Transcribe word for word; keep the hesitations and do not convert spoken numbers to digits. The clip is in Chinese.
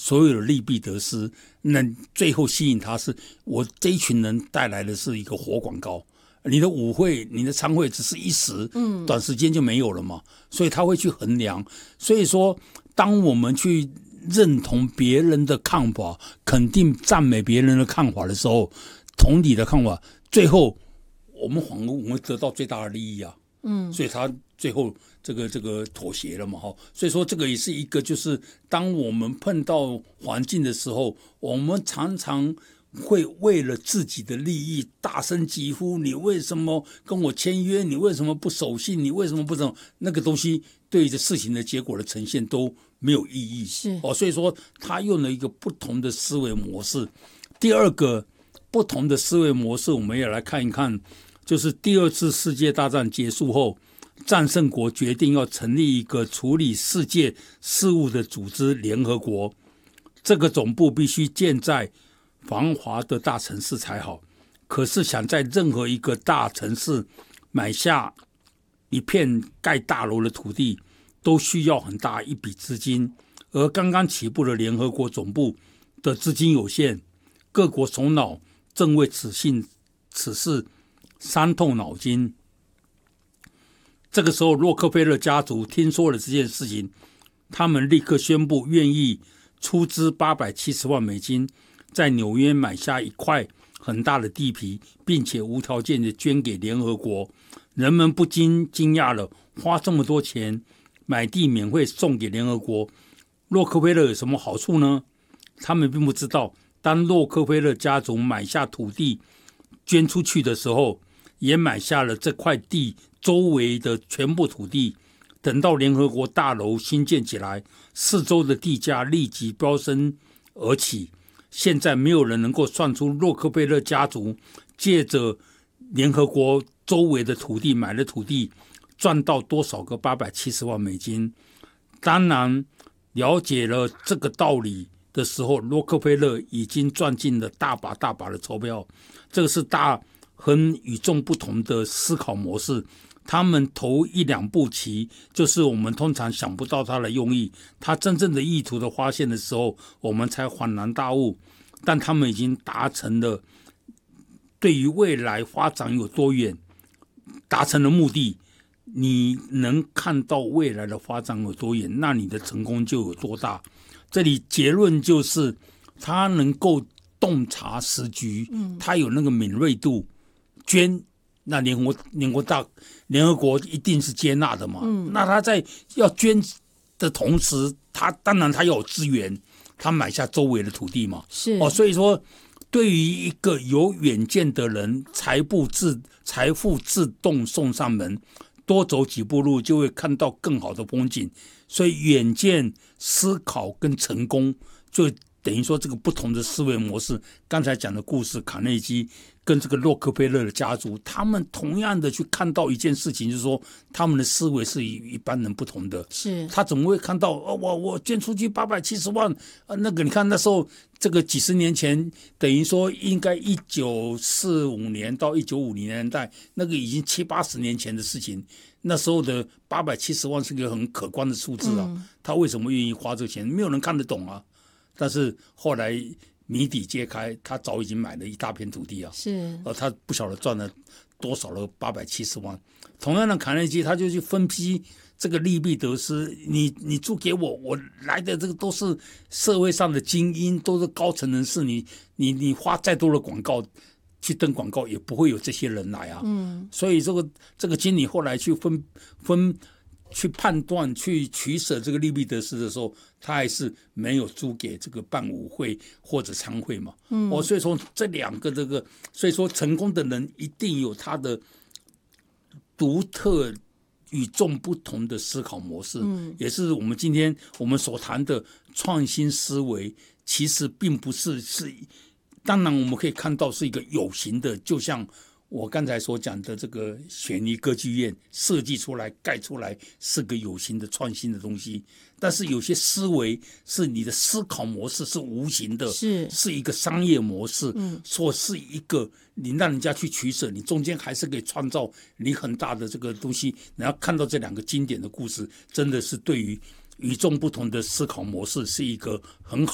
所有的利弊得失，那最后吸引他是我这一群人带来的是一个活广告。你的舞会、你的餐会只是一时，嗯，短时间就没有了嘛，所以他会去衡量。所以说，当我们去认同别人的看法，肯定赞美别人的看法的时候，同理的看法，最后我们反而我们得到最大的利益啊。嗯，所以他最后这个这个妥协了嘛，哈，所以说这个也是一个，就是当我们碰到环境的时候，我们常常会为了自己的利益大声疾呼：你为什么跟我签约？你为什么不守信？你为什么不怎么？那个东西对着事情的结果的呈现都没有意义。 是哦，所以说他用了一个不同的思维模式。第二个不同的思维模式，我们也来看一看。就是第二次世界大战结束后，战胜国决定要成立一个处理世界事务的组织——联合国。这个总部必须建在繁华的大城市才好。可是想在任何一个大城市买下一片盖大楼的土地，都需要很大一笔资金。而刚刚起步的联合国总部的资金有限，各国首脑正为此信此事伤透脑筋。这个时候，洛克菲勒家族听说了这件事情，他们立刻宣布愿意出资八百七十万美金，在纽约买下一块很大的地皮，并且无条件的捐给联合国。人们不禁惊讶了，花这么多钱买地免费送给联合国，洛克菲勒有什么好处呢？他们并不知道，当洛克菲勒家族买下土地捐出去的时候，也买下了这块地周围的全部土地。等到联合国大楼新建起来，四周的地价立即飙升而起。现在没有人能够算出洛克菲勒家族借着联合国周围的土地买了土地赚到多少个八百七十万美金。当然，了解了这个道理的时候，洛克菲勒已经赚进了大把大把的钞票。这个是大很与众不同的思考模式。他们头一两步棋，就是我们通常想不到他的用意，他真正的意图的发现的时候，我们才恍然大悟。但他们已经达成了对于未来发展有多远，达成了目的。你能看到未来的发展有多远，那你的成功就有多大。这里结论就是，他能够洞察时局，他有那个敏锐度，捐。那联合联合大联合国一定是接纳的嘛？嗯、那他在要捐的同时，他当然他要有资源，他买下周围的土地嘛。 是哦，所以说，对于一个有远见的人，财富自财富自动送上门，多走几步路就会看到更好的风景。所以远见、思考跟成功，就等于说这个不同的思维模式。刚才讲的故事，卡内基跟这个洛克菲勒的家族，他们同样的去看到一件事情，就是说他们的思维是与一般人不同的。 是他怎么会看到哦，我我捐出去八百七十万、呃、那个你看那时候这个几十年前，等于说应该一九四五年到一九五零年代，那个已经七八十年前的事情。那时候的八百七十万是个很可观的数字啊、嗯，他为什么愿意花这个钱？没有人看得懂啊。但是后来谜底揭开，他早已经买了一大片土地啊， 是， 而他不晓得赚了多少了八百七十万。同样的，卡内基他就去分析这个利弊得失。你你租给我，我来的这个都是社会上的精英，都是高层人士。你你你花再多的广告去登广告，也不会有这些人来啊。嗯，所以这个这个经理后来去分分。去判断、去取舍这个利弊得失的时候，他还是没有租给这个办舞会或者餐会嘛。嗯，哦，所以说这两个这个，所以说成功的人一定有他的独特、与众不同的思考模式。嗯，也是我们今天我们所谈的创新思维，其实并不是是，当然我们可以看到是一个有形的，就像我刚才所讲的这个雪梨歌剧院设计出来盖出来是个有形的创新的东西，但是有些思维是你的思考模式是无形的， 是是一个商业模式，嗯，说是一个你让人家去取舍，你中间还是可以创造你很大的这个东西。你要看到这两个经典的故事，真的是对于与众不同的思考模式是一个很好